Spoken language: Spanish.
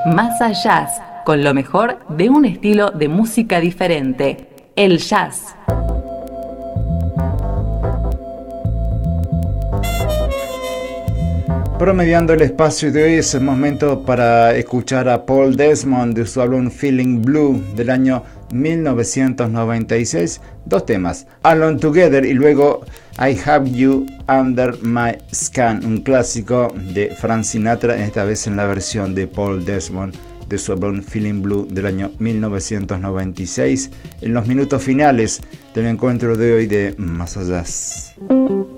Massa Jazz, con lo mejor de un estilo de música diferente, el jazz. Promediando el espacio de hoy, es el momento para escuchar a Paul Desmond de su álbum Feeling Blue del año 1996. Dos temas, Alone Together y luego I Have You Under My Skin, un clásico de Frank Sinatra, esta vez en la versión de Paul Desmond de su álbum Feeling Blue del año 1996, en los minutos finales del encuentro de hoy de Massa Jazz.